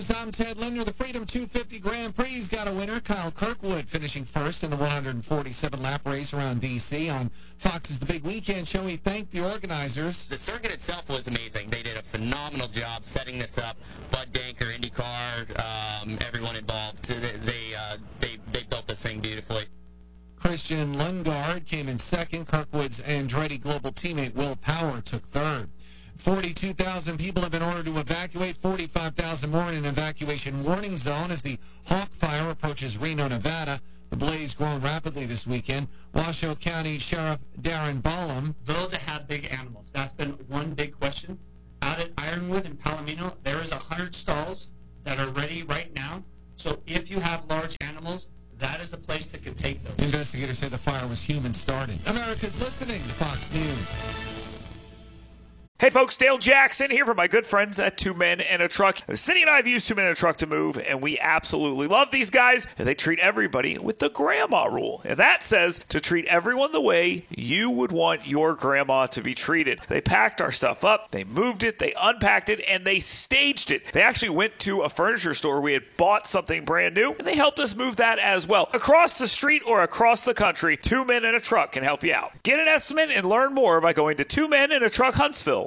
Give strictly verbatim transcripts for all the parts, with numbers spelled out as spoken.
I'm Ted Linder. The Freedom two fifty Grand Prix got a winner. Kyle Kirkwood finishing first in the one forty-seven lap race around D C On Fox's The Big Weekend Show. He thanked the organizers. The circuit itself was amazing. They did a phenomenal job setting this up. Bud Danker, IndyCar, um, everyone involved. They they, uh, they they built this thing beautifully. Christian Lundgaard came in second. Kirkwood's Andretti Global teammate Will Power took third. forty-two thousand people have been ordered to evacuate, forty-five thousand more in an evacuation warning zone as the Hawk Fire approaches Reno, Nevada. The blaze growing rapidly this weekend. Washoe County Sheriff Darren Ballum. Those that have big animals, that's been one big question. Out at Ironwood and Palomino, there is one hundred stalls that are ready right now. So if you have large animals, that is a place that could take those. Investigators say the fire was human-started. America's listening to Fox News. Hey folks, Dale Jackson here for my good friends at Two Men and a Truck. Cindy and I have used Two Men and a Truck to move, and we absolutely love these guys. And they treat everybody with the grandma rule. And that says to treat everyone the way you would want your grandma to be treated. They packed our stuff up, they moved it, they unpacked it, and they staged it. They actually went to a furniture store. We had bought something brand new, and they helped us move that as well. Across the street or across the country, Two Men and a Truck can help you out. Get an estimate and learn more by going to Two Men and a Truck Huntsville.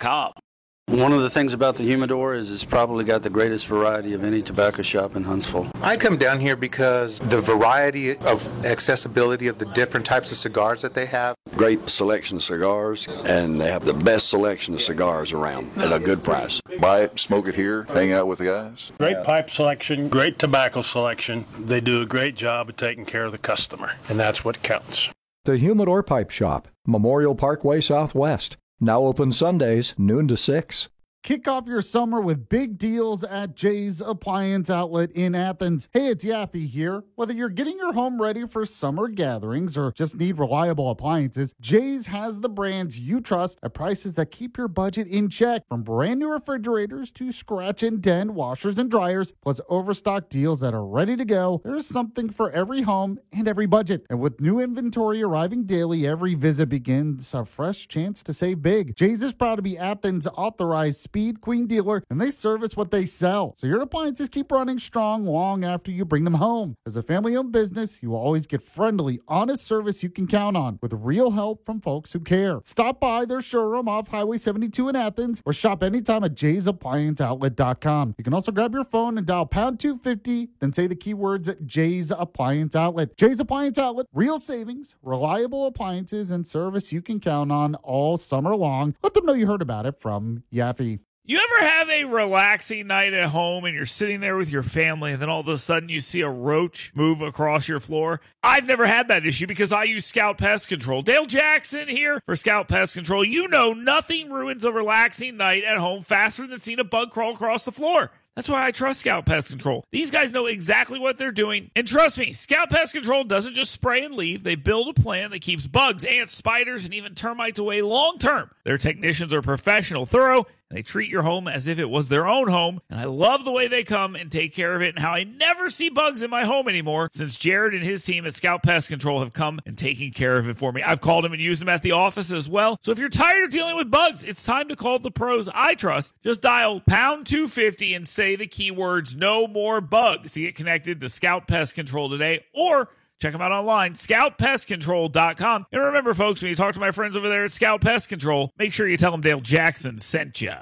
One of the things about the humidor is it's probably got the greatest variety of any tobacco shop in Huntsville. I come down here because the variety of accessibility of the different types of cigars that they have. Great selection of cigars, and they have the best selection of cigars around at a good price. Buy it, smoke it here, hang out with the guys. Great pipe selection, great tobacco selection. They do a great job of taking care of the customer, and that's what counts. The Humidor Pipe Shop, Memorial Parkway Southwest. Now open Sundays, noon to six. Kick off your summer with big deals at Jay's Appliance Outlet in Athens. Hey, it's Yaffe here. Whether you're getting your home ready for summer gatherings or just need reliable appliances, Jay's has the brands you trust at prices that keep your budget in check. From brand new refrigerators to scratch and dent washers and dryers, plus overstock deals that are ready to go, there's something for every home and every budget. And with new inventory arriving daily, every visit begins a fresh chance to save big. Jay's is proud to be Athens' authorized Speed Queen dealer, and they service what they sell. So your appliances keep running strong long after you bring them home. As a family-owned business, you will always get friendly, honest service you can count on with real help from folks who care. Stop by their showroom off Highway seventy-two in Athens or shop anytime at jays appliance outlet dot com. You can also grab your phone and dial pound two fifty, then say the keywords at Jay's Appliance Outlet. Jay's Appliance Outlet, real savings, reliable appliances, and service you can count on all summer long. Let them know you heard about it from Yaffe. You ever have a relaxing night at home and you're sitting there with your family and then all of a sudden you see a roach move across your floor? I've never had that issue because I use Scout Pest Control. Dale Jackson here for Scout Pest Control. You know nothing ruins a relaxing night at home faster than seeing a bug crawl across the floor. That's why I trust Scout Pest Control. These guys know exactly what they're doing. And trust me, Scout Pest Control doesn't just spray and leave. They build a plan that keeps bugs, ants, spiders, and even termites away long term. Their technicians are professional, thorough, and they treat your home as if it was their own home. And I love the way they come and take care of it and how I never see bugs in my home anymore since Jared and his team at Scout Pest Control have come and taken care of it for me. I've called them and used them at the office as well. So if you're tired of dealing with bugs, it's time to call the pros I trust. Just dial pound two fifty and say the keywords no more bugs to get connected to Scout Pest Control today, or check them out online, scout pest control dot com. And remember, folks, when you talk to my friends over there at Scout Pest Control, make sure you tell them Dale Jackson sent you.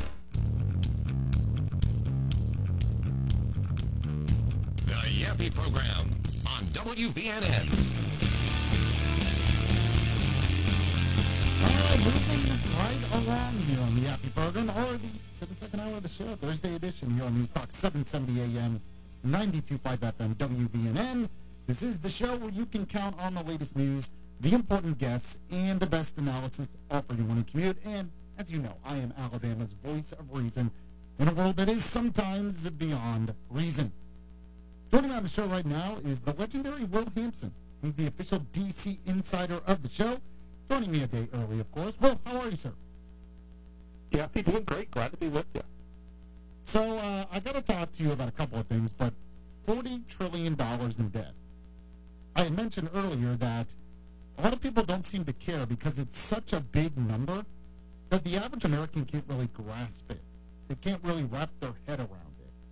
The Yaffe Program on W V N N. All right, moving right along here on the Yaffe Program, or the to the second hour of the show, Thursday edition here on News Talk seven seventy A M, ninety-two point five F M, W V N N. This is the show where you can count on the latest news, the important guests, and the best analysis, all for anyone who commute. And as you know, I am Alabama's voice of reason in a world that is sometimes beyond reason. Joining me on the show right now is the legendary Will Hampson. He's the official D C insider of the show. Joining me a day early, of course. Will, how are you, sir? Yeah, I'm doing great. Glad to be with you. So uh, I got to talk to you about a couple of things, but forty trillion dollars in debt. I had mentioned earlier that a lot of people don't seem to care because it's such a big number that the average American can't really grasp it. They can't really wrap their head around it.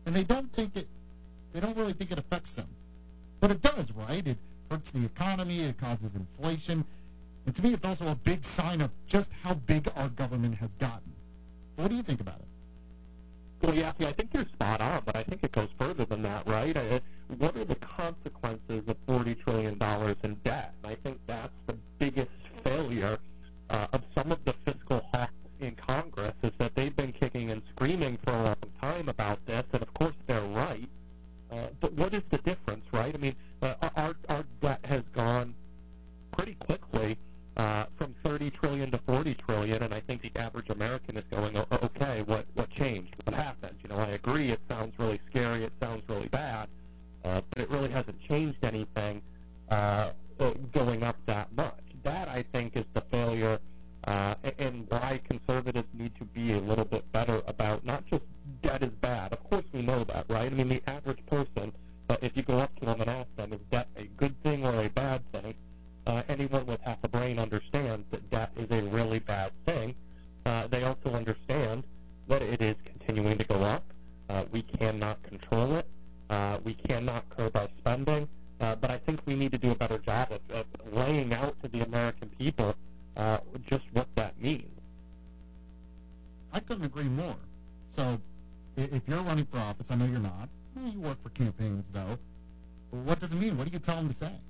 and they don't think it, they don't really think it affects them. But it does, right? It hurts the economy, it causes inflation, and to me it's also a big sign of just how big our government has gotten. What do you think about it? Well, yeah, I think you're spot on, but I think it goes further than that, right? I, what are the consequences of forty trillion dollars in debt? And I think that's the biggest failure uh, of some of the fiscal hawks in Congress, is that they've been kicking and screaming for a long time about this, and of course they're right. Uh, but what is the difference, right? I mean, uh, our, our debt has gone pretty quickly uh, from thirty trillion dollars to forty trillion dollars, and I think the average American is going, oh, okay, what, what changed? What happened? You know, I agree, it sounds really scary, it sounds really bad, uh, but it really hasn't changed anything uh, going up that much. That, I think, is the failure, uh, and why conservatives need to be a little bit better about not just debt is bad. Of course we know that, right? I mean, the average person, uh, if you go up to them and ask them, is debt a good thing or a bad thing, uh, anyone with half a brain understands that debt is a really bad thing. Uh, they also understand that it is continuing to go up. Uh, we cannot control it. Uh, we cannot curb our spending. Uh, but I think we need to do a better job of, of laying out to the American people uh, just what that means. I couldn't agree more. So, if you're running for office, I know you're not. Well, you work for campaigns, though. What does it mean? What do you tell them to say?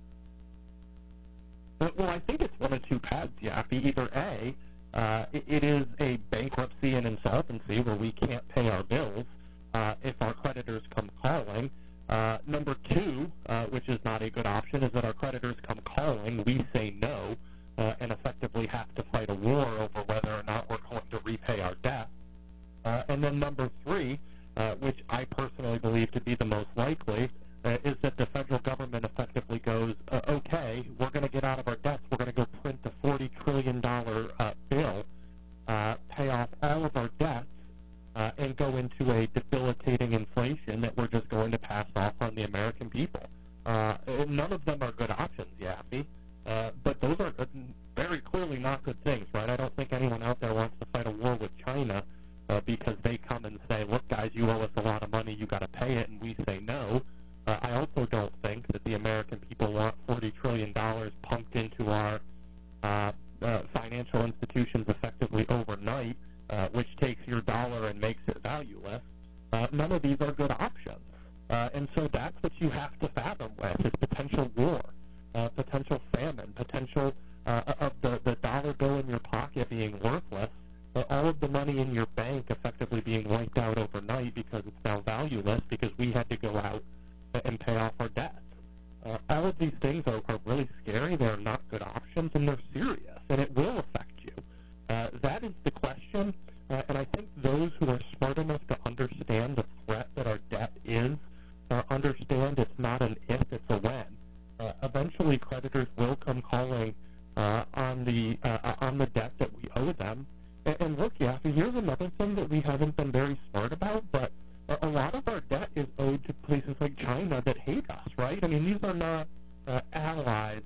Well, well I think it's one of two paths, Yaffee. Either A, uh, it, it is a bankruptcy and insolvency where we can't pay our bills uh, if our creditors come calling. Uh, number two, uh, which is not a good option, is that our creditors come calling, we say no, uh, and effectively have to fight a war over whether or not we're going to repay our debt. Uh, and then number three, uh, which I personally believe to be the most likely, uh, is that the federal government effectively goes, uh, okay, we're going to get out of our debts, we're going to go print a forty trillion dollars uh, bill, uh, pay off all of our debts, uh, and go into a debilitating inflation that we're just going to pass off on the American people. Uh, none of them are good options, Yaffee, uh, but those are very clearly not good things, right? I don't think anyone out there wants to fight a war with China uh, because they come and say, look, guys, you owe us a lot of money, you got to pay it, and we say no. Uh, I also don't think that the American people want forty trillion dollars pumped into our uh, uh, financial institutions effectively overnight, uh, which takes your dollar and makes it valueless. Uh, none of these are good options. Uh, and so that's what you have to fathom with, is potential war, uh, potential famine, potential uh, of the, the dollar bill in your pocket being worthless, uh, all of the money in your bank effectively being wiped out overnight because it's now valueless because we had to go out and pay off our debts. Uh, all of these things are, are really scary. They're not good options, and they're serious, and it will affect you. Uh, that is the question, uh, and I think those who are smart enough to understand the threat that our debt is, uh, understand it's not an if, it's a when. Uh, eventually, creditors will come calling uh, on the uh, on the debt that we owe them. And, and look, Yaffee, here's another thing that we haven't been very smart about, but a lot of our debt is owed to places like China that hate us, right? I mean, these are not uh, allies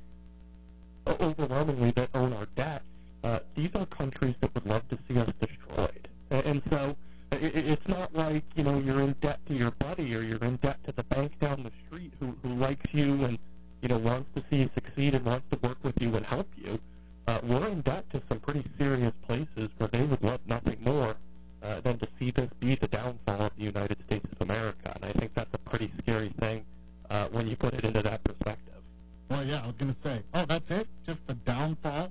uh, overwhelmingly that own our debt. Uh, these are countries that would love to see us destroyed. And, and so it, it's not like, you know, you're in debt to your buddy or you're in debt to the bank down the street who, who likes you and, you know, wants to see you succeed and wants to work with you and help you. Uh, we're in debt to some pretty serious places where they would love nothing more Uh, than to see this be the downfall of the United States of America. And I think that's a pretty scary thing uh, when you put it into that perspective. Well, yeah, I was going to say, oh, that's it? Just the downfall?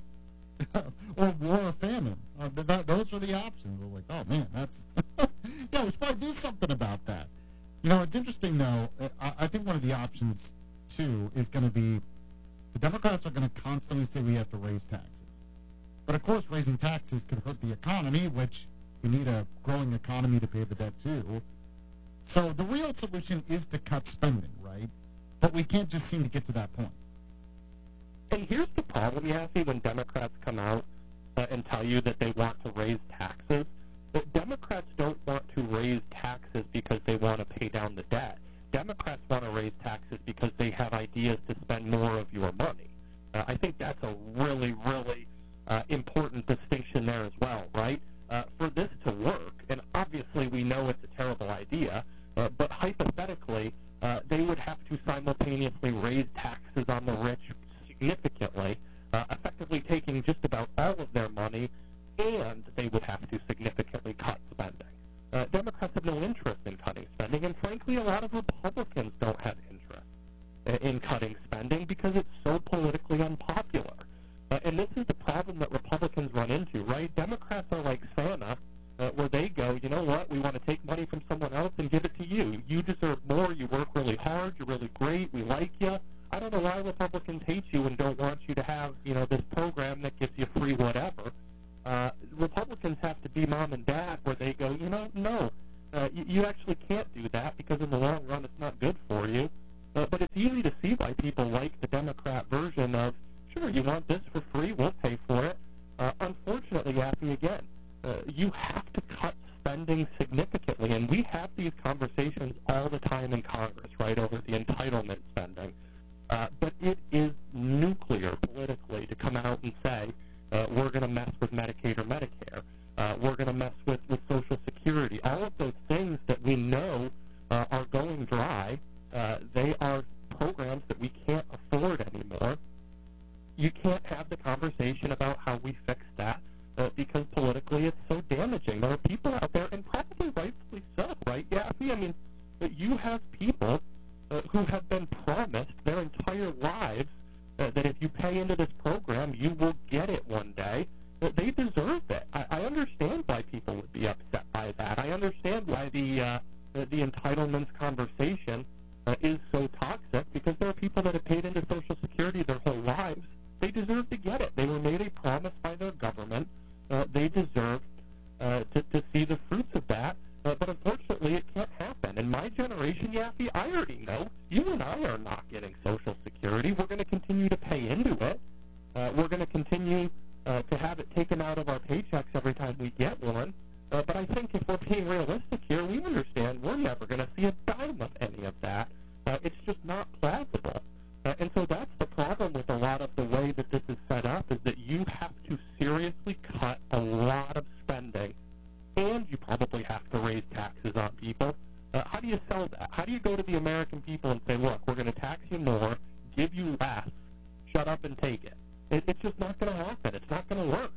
Or war or famine? Uh, th- th- those were the options. I was like, oh, man, that's... yeah, we should probably do something about that. You know, it's interesting, though. I, I think one of the options, too, is going to be the Democrats are going to constantly say we have to raise taxes. But, of course, raising taxes could hurt the economy, which... we need a growing economy to pay the debt, too. So the real solution is to cut spending, right? But we can't just seem to get to that point. And here's the problem, Yaffee, when Democrats come out uh, and tell you that they want to raise taxes. But Democrats don't want to raise taxes because they want to pay down the debt. Democrats want to raise taxes because they have ideas to spend more of your money. Uh, I think that's a really, really uh, important distinction there as well, right? Uh, for this to work, and obviously we know it's a terrible idea, Uh, but hypothetically, uh, they would have to simultaneously raise taxes on the rich significantly, uh, effectively taking just about all of their money, and they would have to significantly cut spending. Uh, Democrats have no interest in cutting spending, and frankly, a lot of Republicans don't have interest uh, in cutting spending because it's so politically unpopular. Uh, and this is the problem that Republicans run into, right? Democrats are like Santa, uh, where they go, you know what, we want to take money from someone else and give it to you. You deserve more, you work really hard, you're really great, we like you. I don't know why Republicans hate you and don't want you to have, you know, this program that gives you free whatever. Uh, Republicans have to be mom and dad where they go, you know, no, uh, you, you actually can't do that because in the long run it's not good for you. Uh, but it's easy to see why people like the Democrat version of, sure, you want this for free, we'll pay for it. Uh, unfortunately, Yaffee, again, uh, you have to cut spending significantly, and we have these conversations all the time in Congress, right, over the entitlement spending. Uh, but it is nuclear politically to come out and say, uh, we're going to mess with Medicaid or Medicare. Uh, we're going to mess with, with Social Security. All of those things that we know uh, are going dry, uh, they are programs that we can't afford anymore. You can't have the conversation about how we fix that uh, because politically it's so damaging. There are people out there, and probably rightfully so, right, Yaffee? I mean, you have people uh, who have been promised their entire lives uh, that if you pay into this program, you will get it one day. Uh, they deserve it. I, I understand why people would be upset by that. I understand why the uh, the, the entitlements conversation uh, is so toxic because there are people that have paid into Social Security their whole lives. They deserve to get it. They were made a promise by their government. Uh, they deserve uh, to, to see the fruits of that. Uh, but unfortunately, it can't happen. In my generation, Yaffee, I already know you and I are not getting Social Security. We're going to continue to pay into it. Uh, we're going to continue uh, to have it taken out of our paychecks every time we get one. Uh, but I think if we're being realistic here, we understand we're never going to see a dime of any of that. Uh, it's just not plausible. Uh, and so that's the problem with a lot of the way that this is set up, is that you have to seriously cut a lot of spending, and you probably have to raise taxes on people. Uh, how do you sell that? How do you go to the American people and say, look, we're going to tax you more, give you less, shut up and take it? it it's just not going to happen. It's not going to work.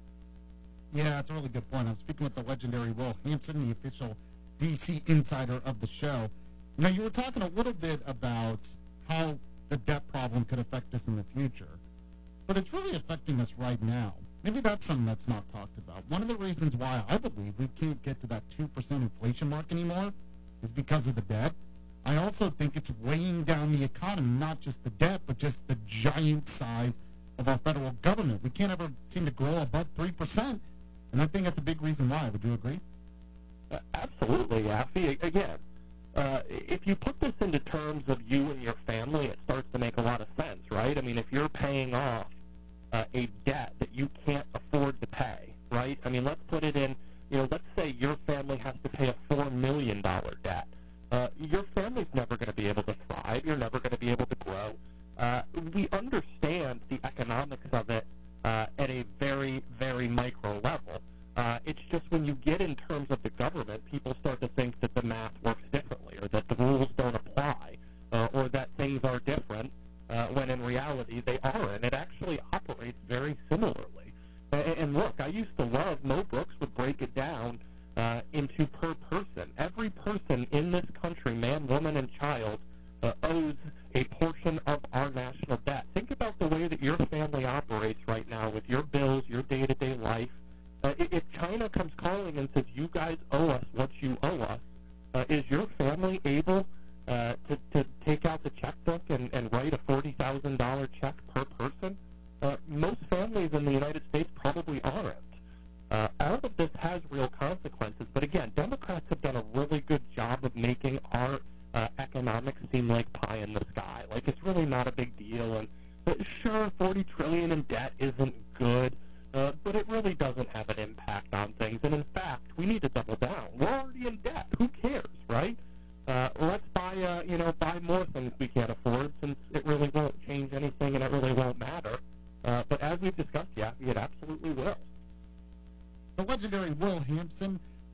Yeah, that's a really good point. I'm speaking with the legendary Will Hampson, the official D C insider of the show. You know, you were talking a little bit about how the debt problem could affect us in the future, but it's really affecting us right now. Maybe that's something that's not talked about. One of the reasons why I believe we can't get to that two percent inflation mark anymore is because of the debt. I also think it's weighing down the economy, not just the debt, but just the giant size of our federal government. We can't ever seem to grow above three percent, and I think that's a big reason why. Would you agree? Uh, absolutely, Yaffee. Again, Uh, if you put this into terms of you and your family, it starts to make a lot of sense, right? I mean, if you're paying off uh, a debt that you can't afford to pay, right? I mean, let's put it in, you know, let's say your family has to pay a four million dollars debt. Uh, your family's never going to be able to thrive. You're never going to be able to grow. Uh, we understand the economics of it uh, at a very, very micro level. Uh, it's just when you get in terms of the government, people start to think that the math works differently, or that the rules don't apply, uh, or that things are different, uh, when in reality they aren't. It actually operates very similarly. And, and look, I used to love, Mo Brooks would break it down uh, into per person. Every person in this country, man, woman, and child, uh, owes a portion of our national debt. Think about the way that your family operates right now with your bills, your day-to-day life. Uh, if China comes calling and says, you guys owe us what you owe us, uh, is your family able uh, to, to take out the checkbook and, and write a forty thousand dollars check per person? Uh, most families in the United States probably aren't. Uh, all of this has real consequences, but again, Democrats have done a really good job of making our uh, economics seem like pie in the sky. Like, it's really not a big deal, and uh, sure, forty trillion dollars in debt isn't good, Uh, but it really doesn't have an impact on things. And in fact, we need to double down. We're already in debt. Who cares, right? Uh, let's buy, uh, you know, buy more things we can't afford, since it really won't change anything and it really won't matter. Uh, but as we've discussed, yeah, it absolutely will. The legendary Will Hampson,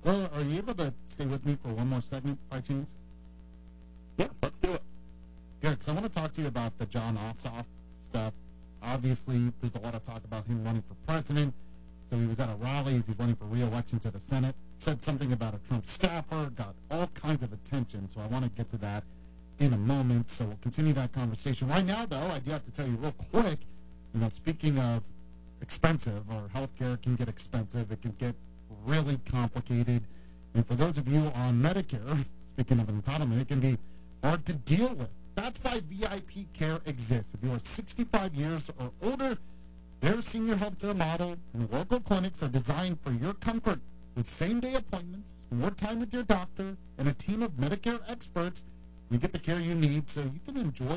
Well, are you able to stay with me for one more segment by chance? Yeah, let's do it. Good, because I want to talk to you about the Jon Ossoff stuff. Obviously, there's a lot of talk about him running for president. So he was at a rally as he's running for re-election to the Senate. Said something about a Trump staffer, got all kinds of attention. So I want to get to that in a moment. So we'll continue that conversation. Right now, though, I do have to tell you real quick, you know, speaking of expensive, or healthcare can get expensive. It can get really complicated. And for those of you on Medicare, speaking of an entitlement, it can be hard to deal with. That's why V I P Care exists. If you are sixty-five years or older, their senior healthcare model and local clinics are designed for your comfort with same-day appointments, more time with your doctor, and a team of Medicare experts. You get the care you need so you can enjoy